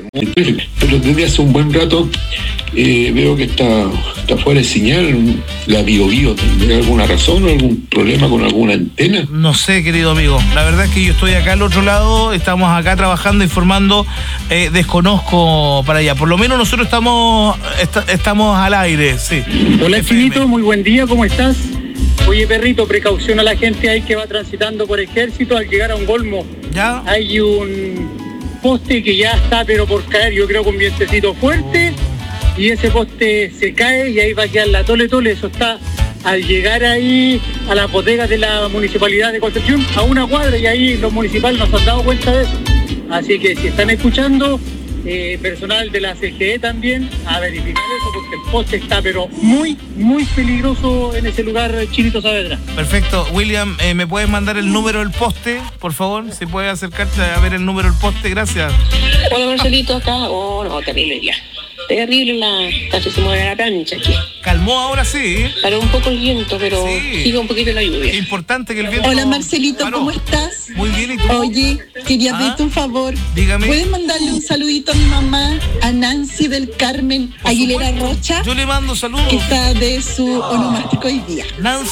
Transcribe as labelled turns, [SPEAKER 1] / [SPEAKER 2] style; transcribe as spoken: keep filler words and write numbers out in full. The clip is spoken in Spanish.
[SPEAKER 1] Pero desde hace un buen rato eh, veo que está, está fuera de señal la BioBio. ¿Tiene alguna razón o algún problema con alguna antena?
[SPEAKER 2] No sé, querido amigo. La verdad es que yo estoy acá al otro lado, estamos acá trabajando, informando, eh, desconozco para allá. Por lo menos nosotros estamos est- estamos al aire, sí.
[SPEAKER 3] Hola, Chinito, muy buen día, ¿cómo estás? Oye, perrito, precaución a la gente ahí que va transitando por Ejército al llegar a un Golmo.
[SPEAKER 2] ¿Ya?
[SPEAKER 3] Hay un poste que ya está pero por caer, yo creo con vientecito fuerte, y ese poste se cae y ahí va a quedar la tole tole. Eso está al llegar ahí a las bodegas de la Municipalidad de Concepción, a una cuadra, y ahí los municipales nos han dado cuenta de eso. Así que si están escuchando, eh, personal de la C G E también, a verificar eso, porque el poste está pero muy, muy peligroso en ese lugar, Chinito Saavedra.
[SPEAKER 2] Perfecto. William, eh, ¿me puedes mandar el número del poste, por favor? Si puedes acercarte a ver el número del poste, gracias.
[SPEAKER 4] Hola, Marcelito, acá. Oh, no, terrible ya. Terrible la... casi se mueve la plancha aquí.
[SPEAKER 2] Calmó ahora sí.
[SPEAKER 4] Paró un poco el viento, pero
[SPEAKER 2] Sí.
[SPEAKER 4] sigue un poquito la lluvia.
[SPEAKER 2] Importante que el viento...
[SPEAKER 5] Hola, Marcelito,
[SPEAKER 2] paró.
[SPEAKER 5] ¿cómo estás?
[SPEAKER 2] Muy bien, ¿y tú?
[SPEAKER 5] Oye, quería
[SPEAKER 2] ¿Ah?
[SPEAKER 5] pedirte un favor.
[SPEAKER 2] Dígame.
[SPEAKER 5] ¿Puedes mandarle un saludito a mi mamá, a Nancy del Carmen
[SPEAKER 2] Por
[SPEAKER 5] Aguilera
[SPEAKER 2] supuesto.
[SPEAKER 5] Rocha,
[SPEAKER 2] Yo le mando saludos.
[SPEAKER 5] que está de su onomástico hoy día?
[SPEAKER 2] Nancy